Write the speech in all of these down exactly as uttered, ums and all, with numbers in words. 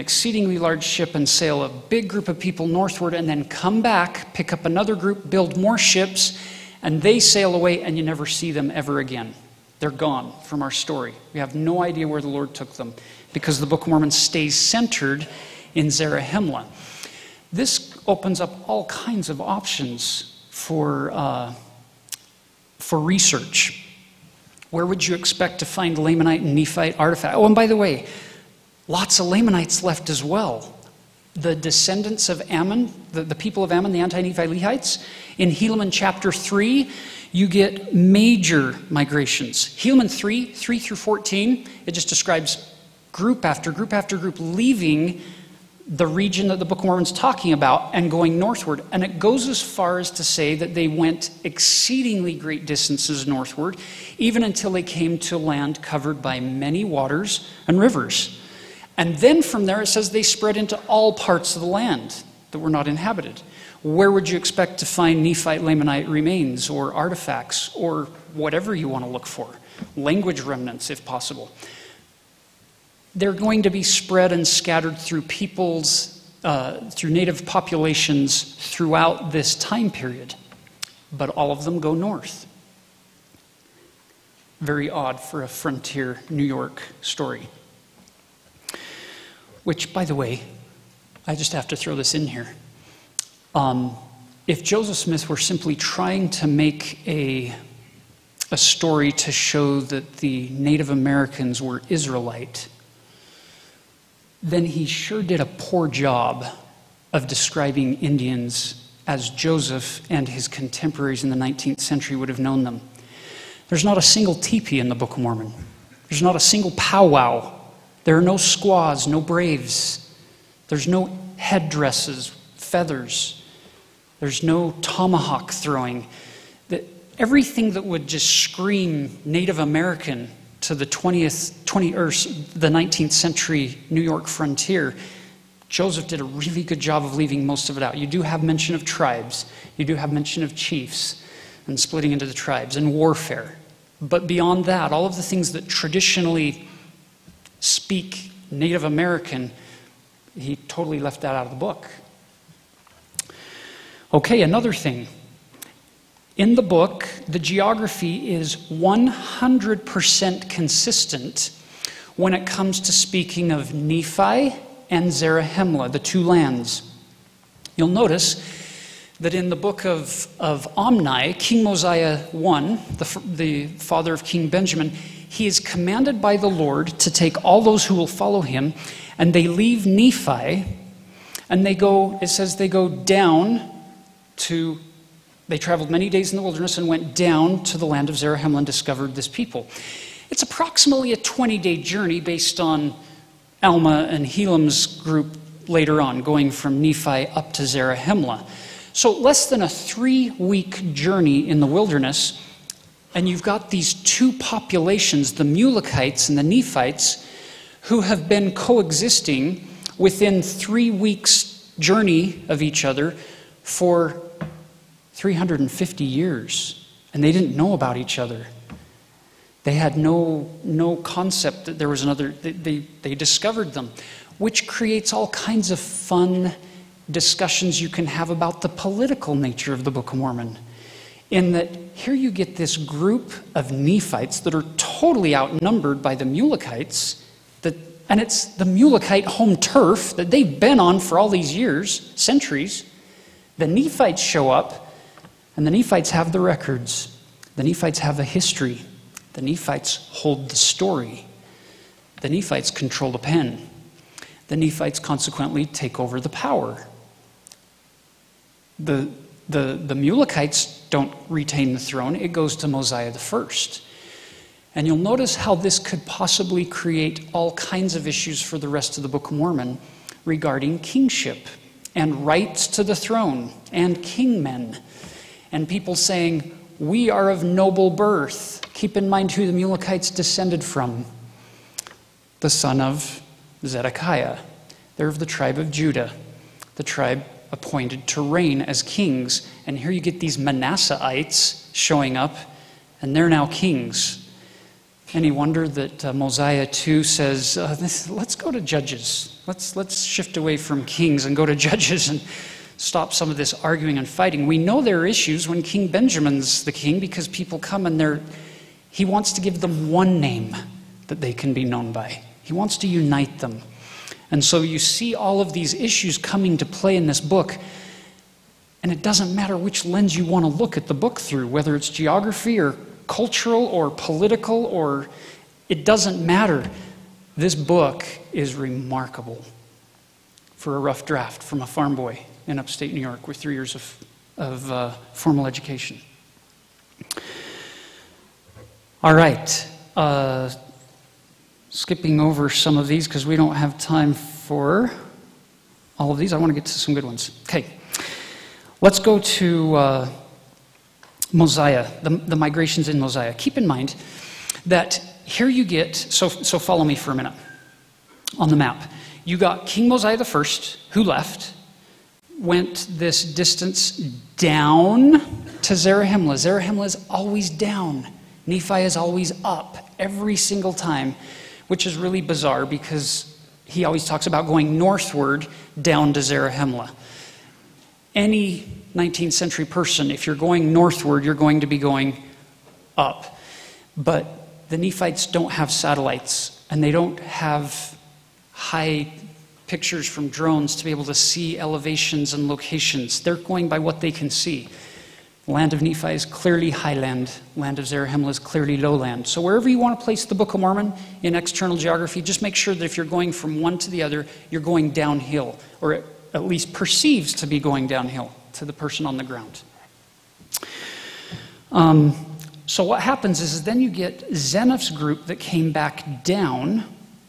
exceedingly large ship and sail a big group of people northward, and then come back, pick up another group, build more ships, and they sail away, and you never see them ever again. They're gone from our story. We have no idea where the Lord took them, because the Book of Mormon stays centered in Zarahemla. This opens up all kinds of options for, uh, for research. Where would you expect to find Lamanite and Nephite artifacts? Oh, and by the way, lots of Lamanites left as well. The descendants of Ammon, the, the people of Ammon, the anti-Nephi Lehites, in Helaman chapter three, you get major migrations. Helaman three, three through fourteen, it just describes group after group after group leaving the region that the Book of Mormon's talking about and going northward. And it goes as far as to say that they went exceedingly great distances northward, even until they came to land covered by many waters and rivers. And then from there it says they spread into all parts of the land that were not inhabited. Where would you expect to find Nephite, Lamanite remains or artifacts or whatever you want to look for? Language remnants, if possible. They're going to be spread and scattered through peoples, uh, through native populations throughout this time period. But all of them go north. Very odd for a frontier New York story. Which, by the way, I just have to throw this in here. Um, if Joseph Smith were simply trying to make a, a story to show that the Native Americans were Israelite, then he sure did a poor job of describing Indians as Joseph and his contemporaries in the nineteenth century would have known them. There's not a single teepee in the Book of Mormon. There's not a single powwow. There are no squaws, no braves. There's no headdresses, feathers. There's no tomahawk throwing. The, everything that would just scream Native American to the twentieth, twenty, or the nineteenth century New York frontier, Joseph did a really good job of leaving most of it out. You do have mention of tribes. You do have mention of chiefs and splitting into the tribes and warfare. But beyond that, all of the things that traditionally speak Native American, he totally left that out of the book. Okay, another thing. In the book, the geography is one hundred percent consistent when it comes to speaking of Nephi and Zarahemla, the two lands. You'll notice that in the book of, of Omni, King Mosiah the, the, the father of King Benjamin, he is commanded by the Lord to take all those who will follow him, and they leave Nephi, and they go, it says they go down to, they traveled many days in the wilderness and went down to the land of Zarahemla and discovered this people. It's approximately a twenty-day journey based on Alma and Helam's group later on, going from Nephi up to Zarahemla. So less than a three-week journey in the wilderness, and you've got these two populations, the Mulekites and the Nephites, who have been coexisting within three weeks' journey of each other for three hundred fifty years. And they didn't know about each other. They had no, no concept that there was another, they, they, they discovered them, which creates all kinds of fun discussions you can have about the political nature of the Book of Mormon. In that here you get this group of Nephites that are totally outnumbered by the Mulekites, that, and it's the Mulekite home turf that they've been on for all these years, centuries. The Nephites show up, and the Nephites have the records. The Nephites have a history. The Nephites hold the story. The Nephites control the pen. The Nephites consequently take over the power. The, the, the Mulekites don't retain the throne. It goes to Mosiah the First. And you'll notice how this could possibly create all kinds of issues for the rest of the Book of Mormon regarding kingship and rights to the throne and kingmen. And people saying, we are of noble birth. Keep in mind who the Mulekites descended from. The son of Zedekiah. They're of the tribe of Judah, the tribe appointed to reign as kings. And here you get these Manasseites showing up, and they're now kings. Any wonder that uh, Mosiah two says, uh, this, let's go to Judges. Let's, let's shift away from Kings and go to Judges and stop some of this arguing and fighting. We know there are issues when King Benjamin's the king because people come and they're, he wants to give them one name that they can be known by. He wants to unite them. And so you see all of these issues coming to play in this book. And it doesn't matter which lens you want to look at the book through, whether it's geography or cultural or political, or it doesn't matter. This book is remarkable for a rough draft from a farm boy in upstate New York with three years of, of uh, formal education. All right. Uh, skipping over some of these because we don't have time for all of these. I want to get to some good ones. Okay. Let's go to uh, Mosiah, the, the migrations in Mosiah. Keep in mind that here you get, so, so follow me for a minute on the map. You got King Mosiah the First, who left, went this distance down to Zarahemla. Zarahemla is always down. Nephi is always up every single time, which is really bizarre because he always talks about going northward down to Zarahemla. Any nineteenth century person, if you're going northward, you're going to be going up. But the Nephites don't have satellites, and they don't have high pictures from drones to be able to see elevations and locations. They're going by what they can see. The land of Nephi is clearly highland. Land of Zarahemla is clearly lowland. So wherever you want to place the Book of Mormon in external geography, just make sure that if you're going from one to the other, you're going downhill, or it at least perceives to be going downhill to the person on the ground. Um, so what happens is, is then you get Zeniff's group that came back down.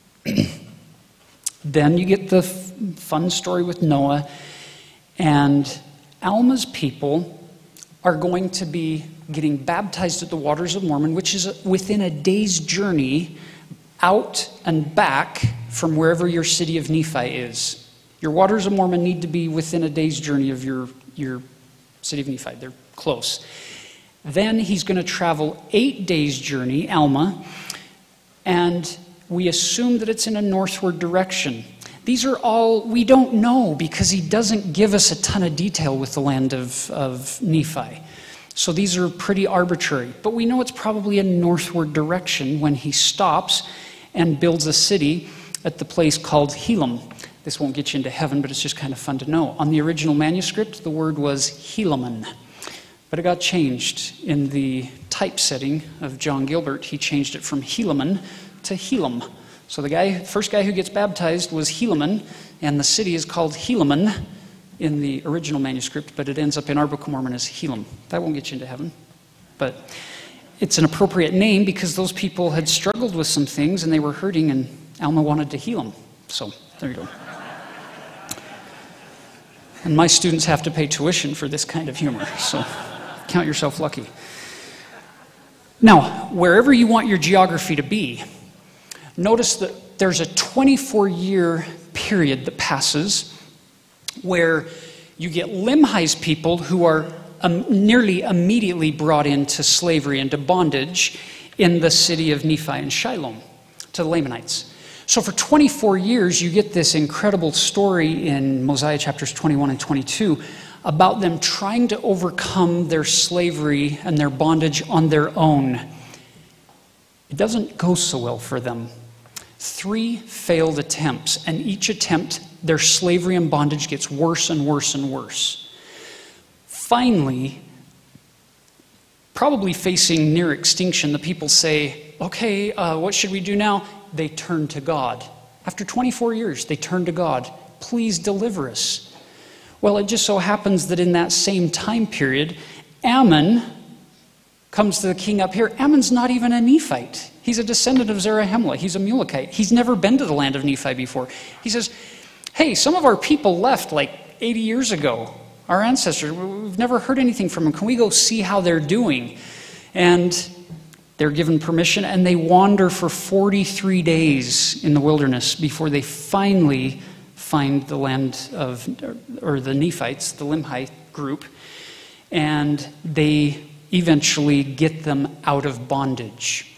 Then you get the f- fun story with Noah. And Alma's people are going to be getting baptized at the Waters of Mormon, which is within a day's journey out and back from wherever your city of Nephi is. Your Waters of Mormon need to be within a day's journey of your, your city of Nephi. They're close. Then he's going to travel eight days' journey, Alma, and we assume that it's in a northward direction. These are all, we don't know because he doesn't give us a ton of detail with the land of, of Nephi. So these are pretty arbitrary. But we know it's probably a northward direction when he stops and builds a city at the place called Helam. This won't get you into heaven, but it's just kind of fun to know. On the original manuscript, the word was Helaman. But it got changed in the typesetting of John Gilbert. He changed it from Helaman to Helam. So the guy, first guy who gets baptized was Helaman, and the city is called Helaman in the original manuscript, but it ends up in our Book of Mormon as Helam. That won't get you into heaven. But it's an appropriate name because those people had struggled with some things and they were hurting, and Alma wanted to heal them. So there you go. And my students have to pay tuition for this kind of humor, so count yourself lucky. Now, wherever you want your geography to be, notice that there's a twenty-four year period that passes where you get Limhi's people who are um, nearly immediately brought into slavery, into bondage in the city of Nephi and Shiloh to the Lamanites. So for twenty-four years, you get this incredible story in Mosiah chapters twenty-one and twenty-two about them trying to overcome their slavery and their bondage on their own. It doesn't go so well for them. Three failed attempts, and each attempt, their slavery and bondage gets worse and worse and worse. Finally, probably facing near extinction, the people say, okay, uh, what should we do now? They turn to God. After twenty-four years, they turn to God. Please deliver us. Well, it just so happens that in that same time period, Ammon comes to the king up here. Ammon's not even a Nephite. He's a descendant of Zarahemla. He's a Mulekite. He's never been to the land of Nephi before. He says, hey, some of our people left like eighty years ago. Our ancestors, we've never heard anything from them. Can we go see how they're doing? And they're given permission, and they wander for forty-three days in the wilderness before they finally find the land of, or the Nephites, the Limhi group, and they eventually get them out of bondage.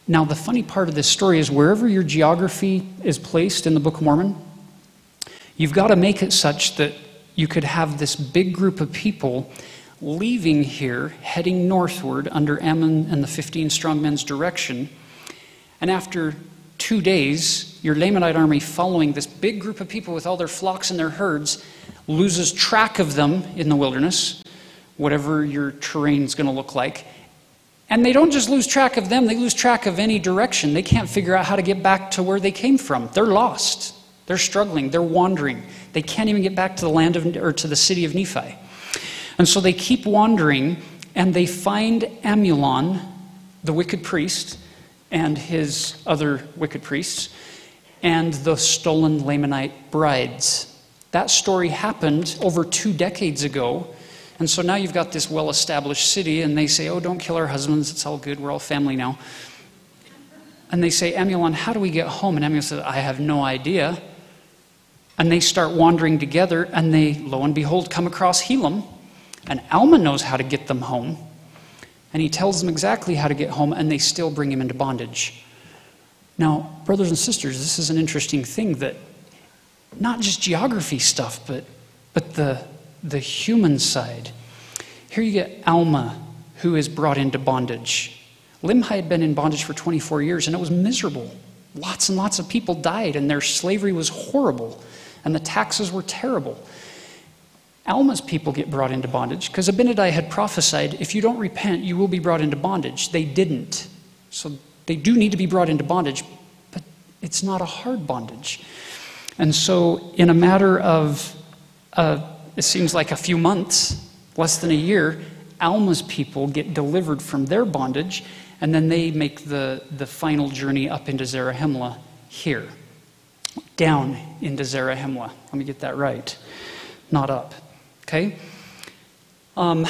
Now, the funny part of this story is wherever your geography is placed in the Book of Mormon, you've got to make it such that you could have this big group of people leaving here, heading northward under Ammon and the fifteen strong men's direction. And after two days, your Lamanite army following this big group of people with all their flocks and their herds loses track of them in the wilderness, whatever your terrain's going to look like. And they don't just lose track of them, they lose track of any direction. They can't figure out how to get back to where they came from. They're lost. They're struggling. They're wandering. They can't even get back to the land of, or to the city of Nephi. And so they keep wandering, and they find Amulon, the wicked priest, and his other wicked priests, and the stolen Lamanite brides. That story happened over two decades ago. And so now you've got this well-established city, and they say, oh, don't kill our husbands. It's all good. We're all family now. And they say, Amulon, how do we get home? And Amulon says, I have no idea. And they start wandering together, and they, lo and behold, come across Helam. And Alma knows how to get them home. And he tells them exactly how to get home, and they still bring him into bondage. Now, brothers and sisters, this is an interesting thing, that not just geography stuff, but, but the, the human side. Here you get Alma, who is brought into bondage. Limhi had been in bondage for twenty-four years, and it was miserable. Lots and lots of people died, and their slavery was horrible, and the taxes were terrible. Alma's people get brought into bondage because Abinadi had prophesied, if you don't repent, you will be brought into bondage. They didn't. So they do need to be brought into bondage, but it's not a hard bondage. And so in a matter of, uh, it seems like a few months, less than a year, Alma's people get delivered from their bondage, and then they make the, the final journey up into Zarahemla here. Down into Zarahemla. Let me get that right. Not up. Okay? Um,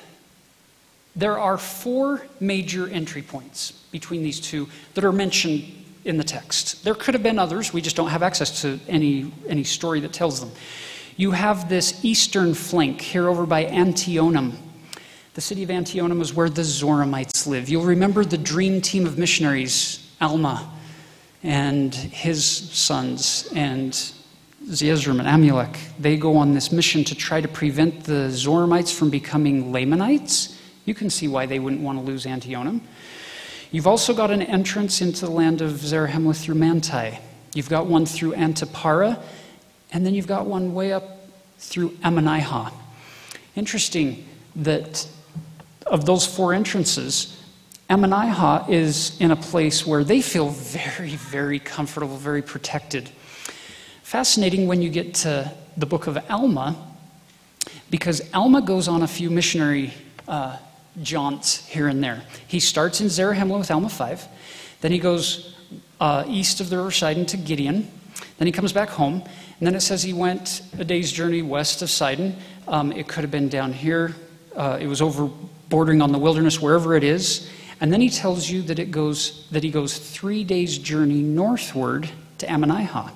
there are four major entry points between these two that are mentioned in the text. There could have been others. We just don't have access to any, any story that tells them. You have this eastern flank here over by Antionum. The city of Antionum is where the Zoramites live. You'll remember the dream team of missionaries, Alma and his sons, and Zeezrom and Amulek. They go on this mission to try to prevent the Zoramites from becoming Lamanites. You can see why they wouldn't want to lose Antionum. You've also got an entrance into the land of Zarahemla through Manti. You've got one through Antipara, and then you've got one way up through Ammonihah. Interesting that of those four entrances, Ammonihah is in a place where they feel very, very comfortable, very protected. Fascinating when you get to the book of Alma, because Alma goes on a few missionary uh, jaunts here and there. He starts in Zarahemla with Alma five, then he goes uh, east of the river Sidon to Gideon, then he comes back home, and then it says he went a day's journey west of Sidon. Um, it could have been down here. Uh, it was over bordering on the wilderness, wherever it is. And then he tells you that it goes that he goes three days' journey northward to Ammonihah.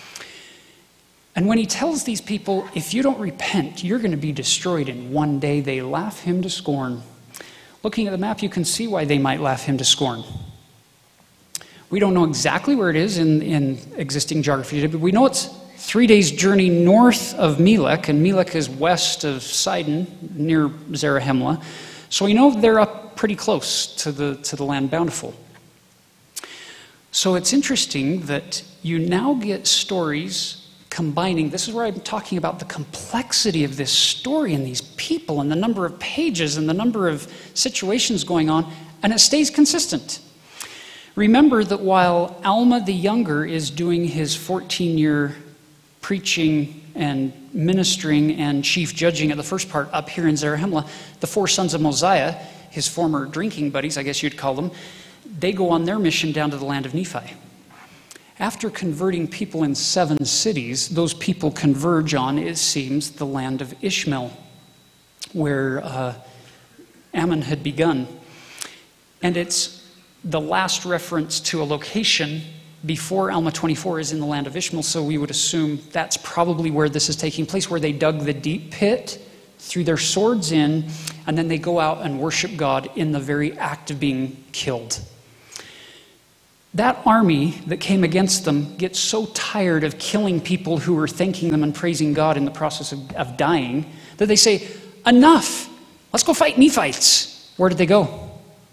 And when he tells these people, if you don't repent, you're going to be destroyed in one day, they laugh him to scorn. Looking at the map, you can see why they might laugh him to scorn. We don't know exactly where it is in, in existing geography today, but we know it's three days' journey north of Melech, and Melech is west of Sidon, near Zarahemla. So we know they're up pretty close to the, to the land bountiful. So it's interesting that you now get stories combining. This is where I'm talking about the complexity of this story and these people and the number of pages and the number of situations going on, and it stays consistent. Remember that while Alma the Younger is doing his fourteen-year preaching and ministering and chief judging at the first part up here in Zarahemla, the four sons of Mosiah, his former drinking buddies, I guess you'd call them, they go on their mission down to the land of Nephi. After converting people in seven cities, those people converge on, it seems, the land of Ishmael, where uh, Ammon had begun. And it's the last reference to a location before Alma twenty-four is in the land of Ishmael, so we would assume that's probably where this is taking place, where they dug the deep pit, threw their swords in, and then they go out and worship God in the very act of being killed. That army that came against them gets so tired of killing people who were thanking them and praising God in the process of, of dying that they say, enough, let's go fight Nephites. Where did they go?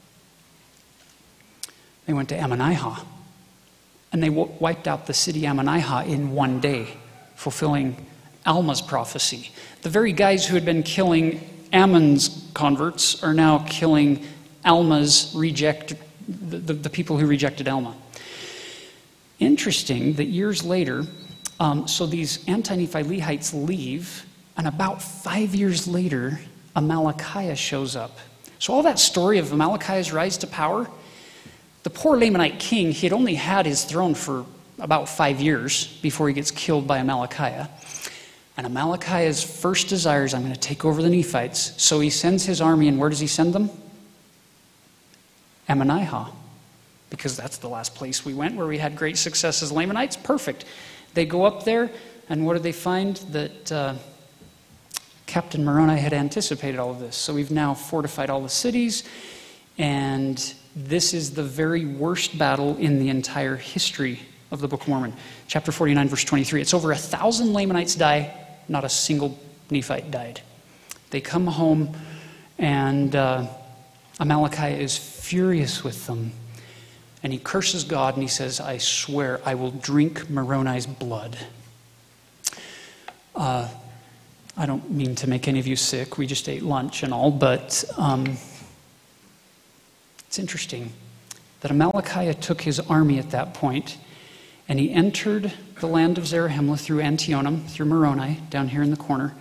They went to Ammonihah, and they w- wiped out the city Ammonihah in one day, fulfilling Alma's prophecy. The very guys who had been killing Ammon's converts are now killing Alma's reject, the, the, the people who rejected Alma. Interesting that years later, um, so these anti-Nephi Lehites leave, and about five years later, Amalickiah shows up. So all that story of Amalickiah's rise to power, the poor Lamanite king, he had only had his throne for about five years before he gets killed by Amalickiah. And Amalickiah's first desire is, I'm going to take over the Nephites. So he sends his army, and where does he send them? Ammonihah. Because that's the last place we went where we had great success as Lamanites. Perfect. They go up there, and what do they find? That uh, Captain Moroni had anticipated all of this. So we've now fortified all the cities, and this is the very worst battle in the entire history of the Book of Mormon. Chapter forty-nine, verse twenty-three. It's over a thousand Lamanites die, not a single Nephite died. They come home, and uh, Amalickiah is furious with them. And he curses God, and he says, I swear I will drink Moroni's blood. Uh, I don't mean to make any of you sick. We just ate lunch and all, but um, it's interesting that Amalickiah took his army at that point, and he entered the land of Zarahemla through Antionum, through Moroni, down here in the corner.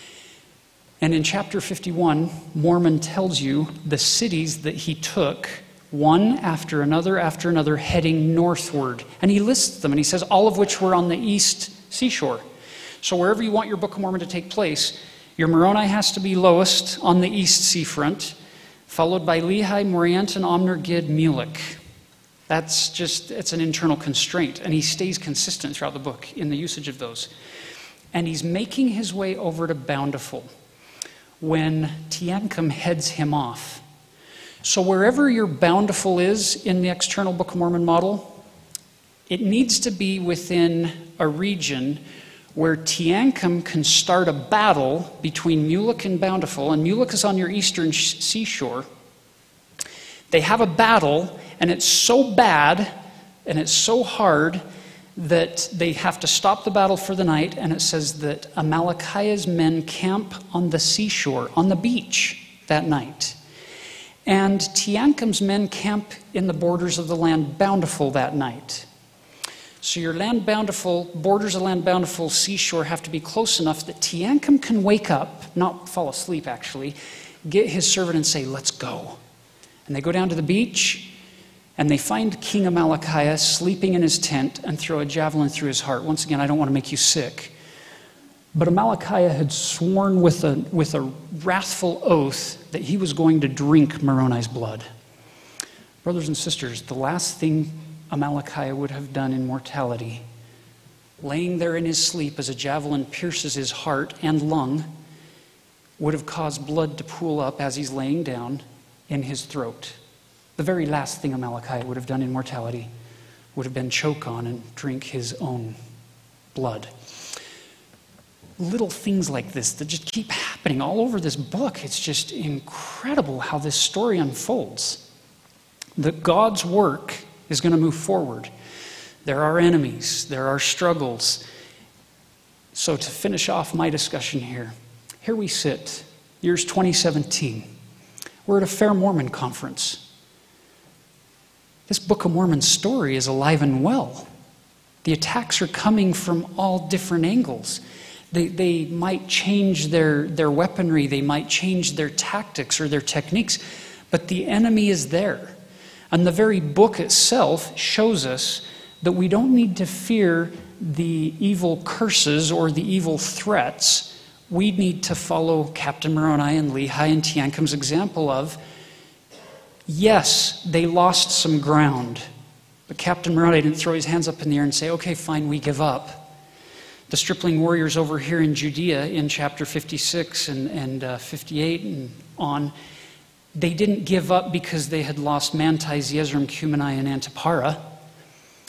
And in chapter fifty-one, Mormon tells you the cities that he took, one after another after another, heading northward. And he lists them, and he says all of which were on the east seashore. So wherever you want your Book of Mormon to take place, your Moroni has to be lowest on the east seafront, followed by Lehi, Morianton, Omner, Gid, Mulek. That's just, it's an internal constraint. And he stays consistent throughout the book in the usage of those. And he's making his way over to Bountiful when Teancum heads him off. So wherever your Bountiful is in the external Book of Mormon model, it needs to be within a region where Teancum can start a battle between Mulek and Bountiful, and Mulek is on your eastern seashore. They have a battle, and it's so bad, and it's so hard, that they have to stop the battle for the night, and it says that Amalickiah's men camp on the seashore, on the beach, that night. And Teancum's men camp in the borders of the land Bountiful that night. So your land Bountiful, borders of land Bountiful, seashore have to be close enough that Teancum can wake up, not fall asleep actually, get his servant and say, let's go. And they go down to the beach, and they find King Amalickiah sleeping in his tent and throw a javelin through his heart. Once again, I don't want to make you sick. But Amalickiah had sworn with a, with a wrathful oath that he was going to drink Moroni's blood. Brothers and sisters, the last thing Amalickiah would have done in mortality, laying there in his sleep as a javelin pierces his heart and lung, would have caused blood to pool up as he's laying down in his throat. The very last thing Amalickiah would have done in mortality would have been choke on and drink his own blood. Little things like this that just keep happening all over this book. It's just incredible how this story unfolds. That God's work is going to move forward. There are enemies. There are struggles. So to finish off my discussion here, here we sit, years twenty seventeen. We're at a Fair Mormon conference. This Book of Mormon story is alive and well. The attacks are coming from all different angles. They, they might change their, their weaponry, they might change their tactics or their techniques, but the enemy is there. And the very book itself shows us that we don't need to fear the evil curses or the evil threats. We need to follow Captain Moroni and Lehi and Teancum's example of, yes, they lost some ground, but Captain Moroni didn't throw his hands up in the air and say, okay, fine, we give up. The stripling warriors over here in Judea in chapter fifty-six and, and uh, fifty-eight and on, they didn't give up because they had lost Manti, Zeezrom, Cumeni, and Antipara.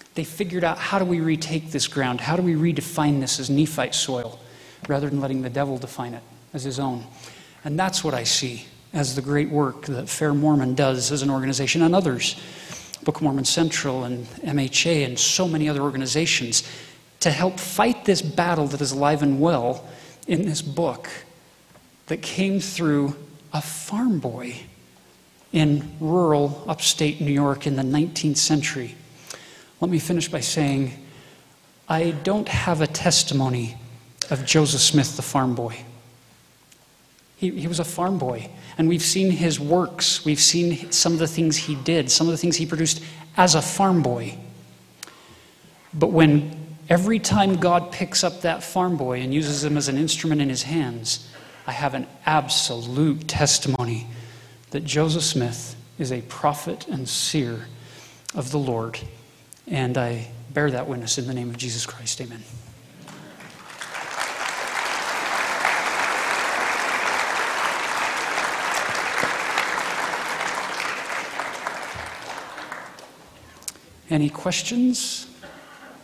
They figured out, how do we retake this ground? How do we redefine this as Nephite soil rather than letting the devil define it as his own? And that's what I see as the great work that Fair Mormon does as an organization, and others, Book of Mormon Central and M H A and so many other organizations, to help fight this battle that is alive and well in this book that came through a farm boy in rural upstate New York in the nineteenth century. Let me finish by saying, I don't have a testimony of Joseph Smith, the farm boy. He, he was a farm boy, and we've seen his works. We've seen some of the things he did, some of the things he produced as a farm boy. But when every time God picks up that farm boy and uses him as an instrument in his hands, I have an absolute testimony that Joseph Smith is a prophet and seer of the Lord. And I bear that witness in the name of Jesus Christ. Amen. Any questions?